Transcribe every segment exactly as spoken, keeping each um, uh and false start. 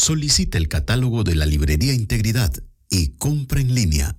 Solicite el catálogo de la Librería Integridad y compra en línea.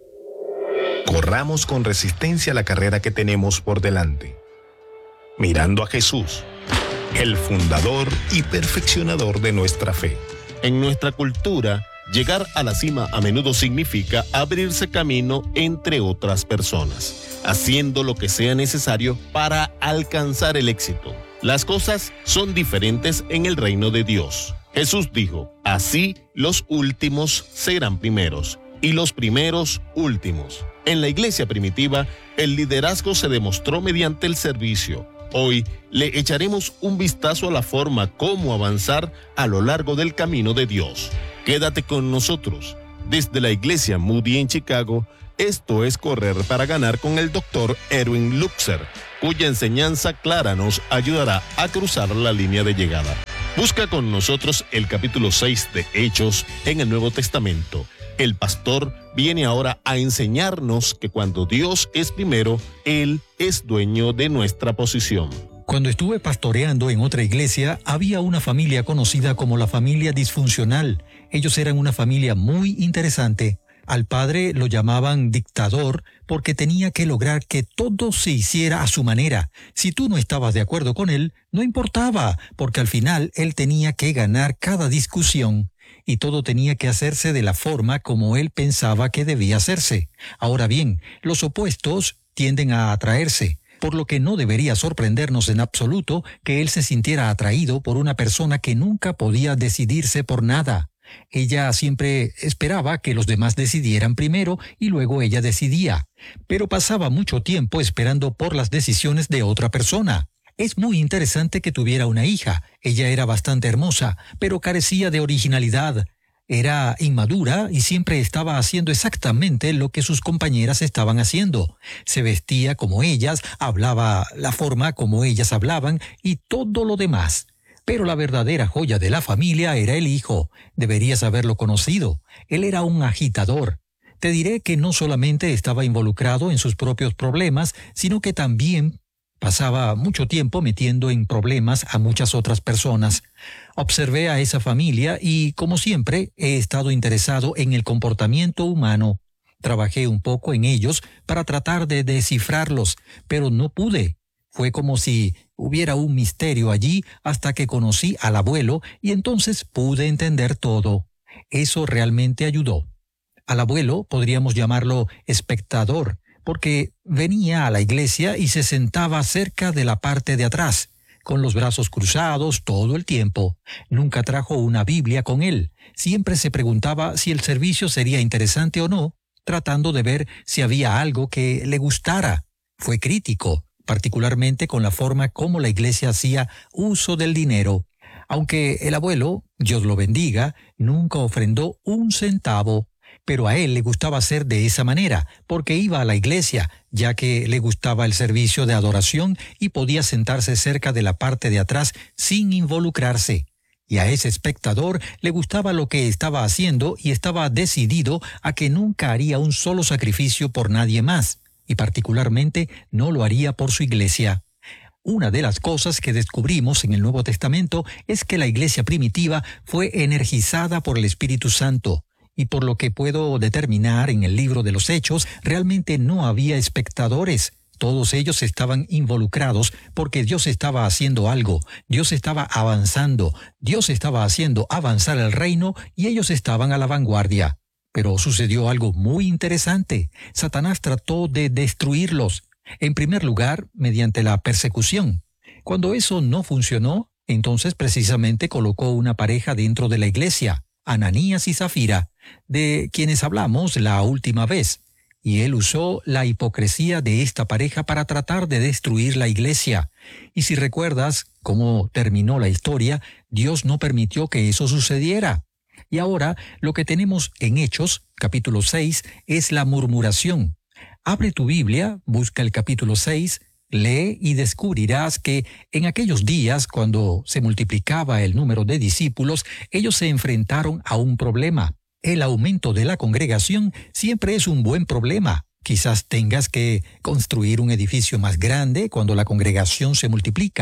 Corramos con resistencia la carrera que tenemos por delante, mirando a Jesús, el fundador y perfeccionador de nuestra fe. En nuestra cultura, llegar a la cima a menudo significa abrirse camino entre otras personas, haciendo lo que sea necesario para alcanzar el éxito. Las cosas son diferentes en el reino de Dios. Jesús dijo, así los últimos serán primeros y los primeros últimos. En la iglesia primitiva, el liderazgo se demostró mediante el servicio. Hoy le echaremos un vistazo a la forma como avanzar a lo largo del camino de Dios. Quédate con nosotros. Desde la iglesia Moody en Chicago, esto es Correr para Ganar con el doctor Erwin Lutzer, cuya enseñanza clara nos ayudará a cruzar la línea de llegada. Busca con nosotros el capítulo seis de Hechos en el Nuevo Testamento. El pastor viene ahora a enseñarnos que cuando Dios es primero, Él es dueño de nuestra posición. Cuando estuve pastoreando en otra iglesia, había una familia conocida como la familia disfuncional. Ellos eran una familia muy interesante. Al padre lo llamaban dictador porque tenía que lograr que todo se hiciera a su manera. Si tú no estabas de acuerdo con él, no importaba, porque al final él tenía que ganar cada discusión y todo tenía que hacerse de la forma como él pensaba que debía hacerse. Ahora bien, los opuestos tienden a atraerse, por lo que no debería sorprendernos en absoluto que él se sintiera atraído por una persona que nunca podía decidirse por nada. Ella siempre esperaba que los demás decidieran primero y luego ella decidía, pero pasaba mucho tiempo esperando por las decisiones de otra persona. Es muy interesante que tuviera una hija. Ella era bastante hermosa, pero carecía de originalidad. Era inmadura y siempre estaba haciendo exactamente lo que sus compañeras estaban haciendo. Se vestía como ellas, hablaba la forma como ellas hablaban y todo lo demás. Pero la verdadera joya de la familia era el hijo. Deberías haberlo conocido. Él era un agitador. Te diré que no solamente estaba involucrado en sus propios problemas, sino que también pasaba mucho tiempo metiendo en problemas a muchas otras personas. Observé a esa familia y, como siempre, he estado interesado en el comportamiento humano. Trabajé un poco en ellos para tratar de descifrarlos, pero no pude. Fue como si hubiera un misterio allí hasta que conocí al abuelo y entonces pude entender todo. Eso realmente ayudó. Al abuelo podríamos llamarlo espectador, porque venía a la iglesia y se sentaba cerca de la parte de atrás, con los brazos cruzados todo el tiempo. Nunca trajo una Biblia con él. Siempre se preguntaba si el servicio sería interesante o no, tratando de ver si había algo que le gustara. Fue crítico, particularmente con la forma como la iglesia hacía uso del dinero. Aunque el abuelo, Dios lo bendiga, nunca ofrendó un centavo, pero a él le gustaba hacer de esa manera, porque iba a la iglesia, ya que le gustaba el servicio de adoración y podía sentarse cerca de la parte de atrás sin involucrarse. Y a ese espectador le gustaba lo que estaba haciendo y estaba decidido a que nunca haría un solo sacrificio por nadie más. Y particularmente no lo haría por su iglesia. Una de las cosas que descubrimos en el Nuevo Testamento es que la iglesia primitiva fue energizada por el Espíritu Santo, y por lo que puedo determinar en el libro de los Hechos, realmente no había espectadores. Todos ellos estaban involucrados porque Dios estaba haciendo algo, Dios estaba avanzando, Dios estaba haciendo avanzar el reino y ellos estaban a la vanguardia. Pero sucedió algo muy interesante. Satanás trató de destruirlos. En primer lugar, mediante la persecución. Cuando eso no funcionó, entonces precisamente colocó una pareja dentro de la iglesia, Ananías y Zafira, de quienes hablamos la última vez. Y él usó la hipocresía de esta pareja para tratar de destruir la iglesia. Y si recuerdas cómo terminó la historia, Dios no permitió que eso sucediera. Y ahora lo que tenemos en Hechos, capítulo seis, es la murmuración. Abre tu Biblia, busca el capítulo seis, lee y descubrirás que en aquellos días, cuando se multiplicaba el número de discípulos, ellos se enfrentaron a un problema. El aumento de la congregación siempre es un buen problema. Quizás tengas que construir un edificio más grande cuando la congregación se multiplica.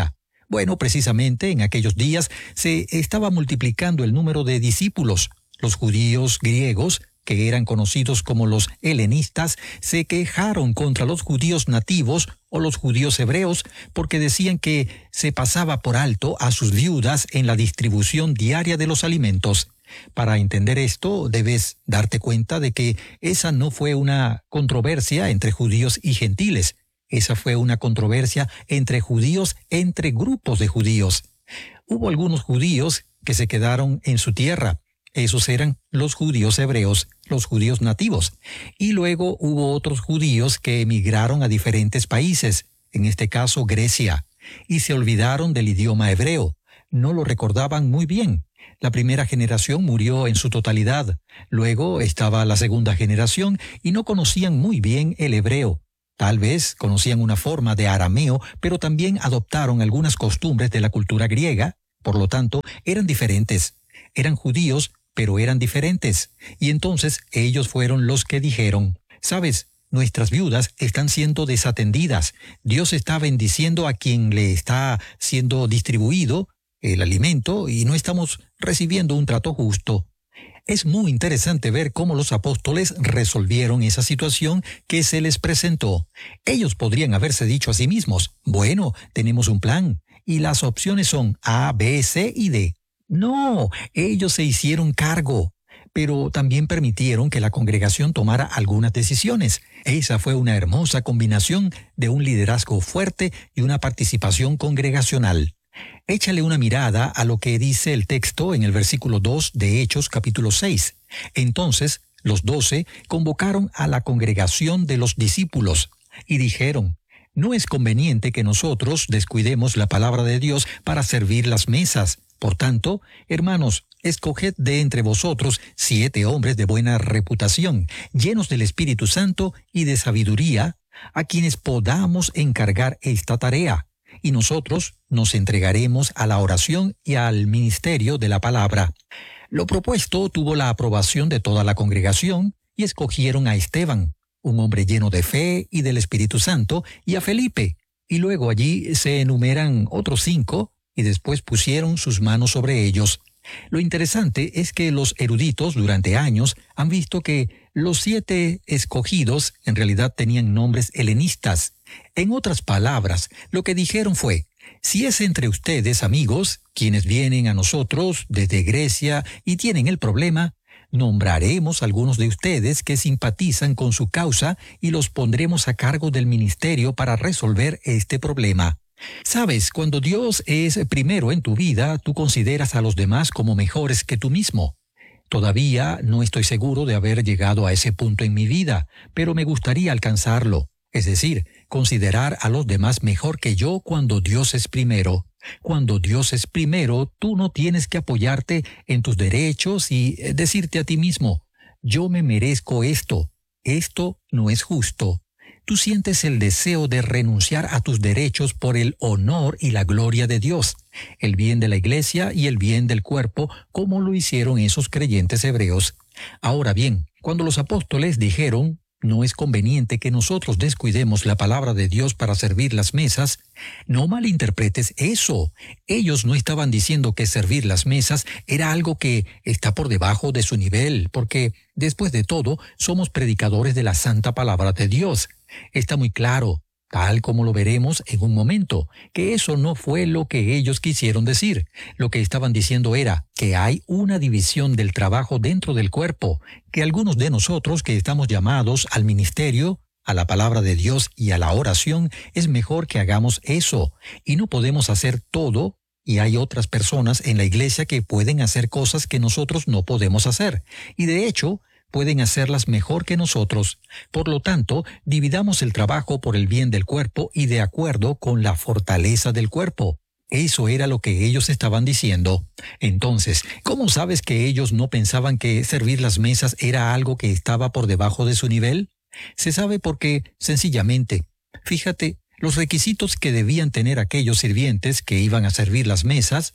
Bueno, precisamente en aquellos días se estaba multiplicando el número de discípulos. Los judíos griegos, que eran conocidos como los helenistas, se quejaron contra los judíos nativos o los judíos hebreos porque decían que se pasaba por alto a sus viudas en la distribución diaria de los alimentos. Para entender esto, debes darte cuenta de que esa no fue una controversia entre judíos y gentiles. Esa fue una controversia entre judíos, entre grupos de judíos. Hubo algunos judíos que se quedaron en su tierra. Esos eran los judíos hebreos, los judíos nativos. Y luego hubo otros judíos que emigraron a diferentes países, en este caso Grecia, y se olvidaron del idioma hebreo. No lo recordaban muy bien. La primera generación murió en su totalidad. Luego estaba la segunda generación y no conocían muy bien el hebreo. Tal vez conocían una forma de arameo, pero también adoptaron algunas costumbres de la cultura griega. Por lo tanto, eran diferentes. Eran judíos, pero eran diferentes. Y entonces ellos fueron los que dijeron, ¿sabes? Nuestras viudas están siendo desatendidas. Dios está bendiciendo a quien le está siendo distribuido el alimento y no estamos recibiendo un trato justo. Es muy interesante ver cómo los apóstoles resolvieron esa situación que se les presentó. Ellos podrían haberse dicho a sí mismos, bueno, tenemos un plan y las opciones son A, B, C y D. No, ellos se hicieron cargo, pero también permitieron que la congregación tomara algunas decisiones. Esa fue una hermosa combinación de un liderazgo fuerte y una participación congregacional. Échale una mirada a lo que dice el texto en el versículo dos de Hechos capítulo seis. Entonces, los doce convocaron a la congregación de los discípulos y dijeron, no es conveniente que nosotros descuidemos la palabra de Dios para servir las mesas. Por tanto, hermanos, escoged de entre vosotros siete hombres de buena reputación, llenos del Espíritu Santo y de sabiduría, a quienes podamos encargar esta tarea, y nosotros nos entregaremos a la oración y al ministerio de la palabra. Lo propuesto tuvo la aprobación de toda la congregación y escogieron a Esteban, un hombre lleno de fe y del Espíritu Santo, y a Felipe, y luego allí se enumeran otros cinco, y después pusieron sus manos sobre ellos. Lo interesante es que los eruditos durante años han visto que los siete escogidos en realidad tenían nombres helenistas. En otras palabras, lo que dijeron fue, si es entre ustedes, amigos, quienes vienen a nosotros desde Grecia y tienen el problema, nombraremos a algunos de ustedes que simpatizan con su causa y los pondremos a cargo del ministerio para resolver este problema. Sabes, cuando Dios es primero en tu vida, tú consideras a los demás como mejores que tú mismo. Todavía no estoy seguro de haber llegado a ese punto en mi vida, pero me gustaría alcanzarlo. Es decir, considerar a los demás mejor que yo cuando Dios es primero. Cuando Dios es primero, tú no tienes que apoyarte en tus derechos y decirte a ti mismo, yo me merezco esto, esto no es justo. Tú sientes el deseo de renunciar a tus derechos por el honor y la gloria de Dios, el bien de la iglesia y el bien del cuerpo, como lo hicieron esos creyentes hebreos. Ahora bien, cuando los apóstoles dijeron, no es conveniente que nosotros descuidemos la palabra de Dios para servir las mesas, no malinterpretes eso. Ellos no estaban diciendo que servir las mesas era algo que está por debajo de su nivel, porque, después de todo, somos predicadores de la santa palabra de Dios. Está muy claro, tal como lo veremos en un momento, que eso no fue lo que ellos quisieron decir. Lo que estaban diciendo era que hay una división del trabajo dentro del cuerpo, que algunos de nosotros que estamos llamados al ministerio, a la palabra de Dios y a la oración, es mejor que hagamos eso, y no podemos hacer todo, y hay otras personas en la iglesia que pueden hacer cosas que nosotros no podemos hacer, y de hecho, pueden hacerlas mejor que nosotros. Por lo tanto, dividamos el trabajo por el bien del cuerpo y de acuerdo con la fortaleza del cuerpo. Eso era lo que ellos estaban diciendo. Entonces, ¿cómo sabes que ellos no pensaban que servir las mesas era algo que estaba por debajo de su nivel? Se sabe porque, sencillamente, fíjate, los requisitos que debían tener aquellos sirvientes que iban a servir las mesas,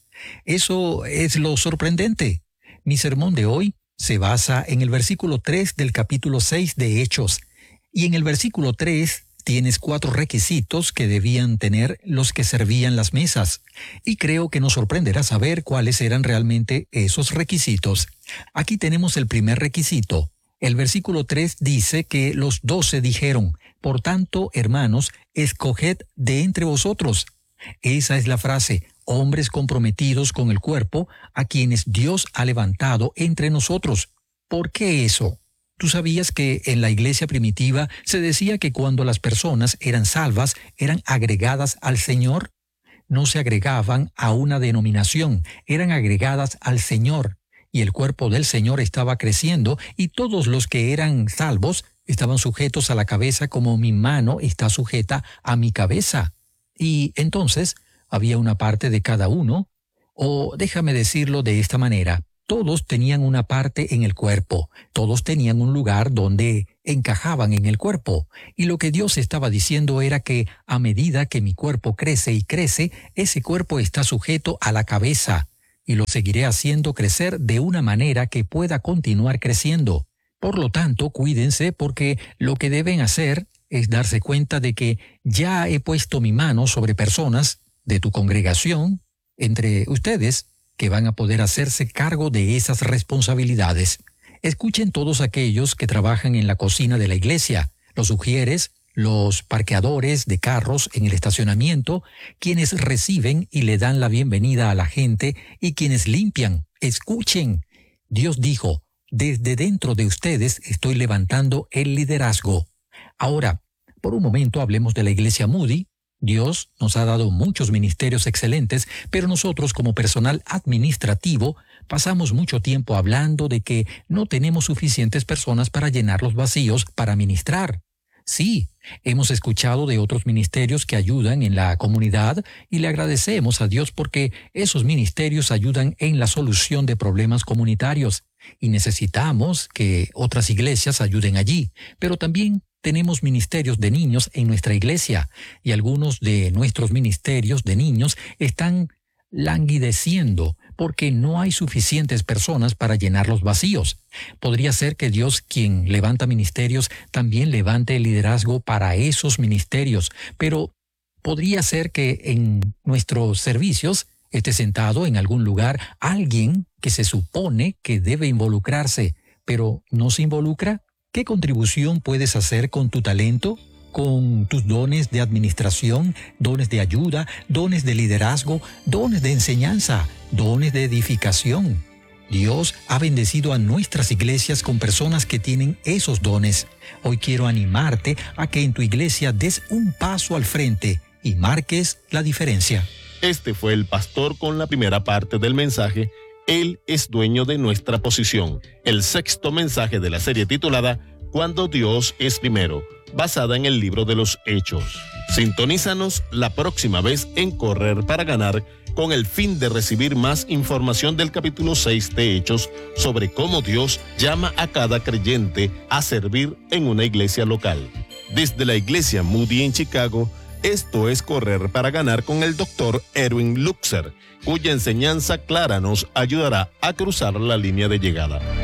eso es lo sorprendente. Mi sermón de hoy se basa en el versículo tres del capítulo seis de Hechos, y en el versículo tres tienes cuatro requisitos que debían tener los que servían las mesas. Y creo que nos sorprenderá saber cuáles eran realmente esos requisitos. Aquí tenemos el primer requisito. El versículo tres dice que los doce dijeron: por tanto, hermanos, escoged de entre vosotros. Esa es la frase: hombres comprometidos con el cuerpo, a quienes Dios ha levantado entre nosotros. ¿Por qué eso? ¿Tú sabías que en la iglesia primitiva se decía que cuando las personas eran salvas, eran agregadas al Señor? No se agregaban a una denominación, eran agregadas al Señor. Y el cuerpo del Señor estaba creciendo, y todos los que eran salvos estaban sujetos a la cabeza como mi mano está sujeta a mi cabeza. Y entonces había una parte de cada uno, o déjame decirlo de esta manera: todos tenían una parte en el cuerpo, todos tenían un lugar donde encajaban en el cuerpo. Y lo que Dios estaba diciendo era que a medida que mi cuerpo crece y crece, ese cuerpo está sujeto a la cabeza, y lo seguiré haciendo crecer de una manera que pueda continuar creciendo. Por lo tanto, cuídense, porque lo que deben hacer es darse cuenta de que ya he puesto mi mano sobre personas de tu congregación, entre ustedes, que van a poder hacerse cargo de esas responsabilidades. Escuchen todos aquellos que trabajan en la cocina de la iglesia, los ujieres, los parqueadores de carros en el estacionamiento, quienes reciben y le dan la bienvenida a la gente, y quienes limpian. Escuchen. Dios dijo: desde dentro de ustedes estoy levantando el liderazgo. Ahora, por un momento hablemos de la iglesia Moody. Dios nos ha dado muchos ministerios excelentes, pero nosotros como personal administrativo pasamos mucho tiempo hablando de que no tenemos suficientes personas para llenar los vacíos para ministrar. Sí, hemos escuchado de otros ministerios que ayudan en la comunidad, y le agradecemos a Dios porque esos ministerios ayudan en la solución de problemas comunitarios, y necesitamos que otras iglesias ayuden allí, pero también tenemos ministerios de niños en nuestra iglesia, y algunos de nuestros ministerios de niños están languideciendo porque no hay suficientes personas para llenar los vacíos. Podría ser que Dios, quien levanta ministerios, también levante el liderazgo para esos ministerios, pero podría ser que en nuestros servicios esté sentado en algún lugar alguien que se supone que debe involucrarse, pero no se involucra. ¿Qué contribución puedes hacer con tu talento, con tus dones de administración, dones de ayuda, dones de liderazgo, dones de enseñanza, dones de edificación? Dios ha bendecido a nuestras iglesias con personas que tienen esos dones. Hoy quiero animarte a que en tu iglesia des un paso al frente y marques la diferencia. Este fue el pastor con la primera parte del mensaje: Él es dueño de nuestra posición. El sexto mensaje de la serie titulada Cuando Dios es primero, basada en el libro de los Hechos. Sintonízanos la próxima vez en Correr para Ganar, con el fin de recibir más información del capítulo seis de Hechos sobre cómo Dios llama a cada creyente a servir en una iglesia local. Desde la iglesia Moody en Chicago, esto es Correr para Ganar con el doctor Erwin Luxer, cuya enseñanza clara nos ayudará a cruzar la línea de llegada.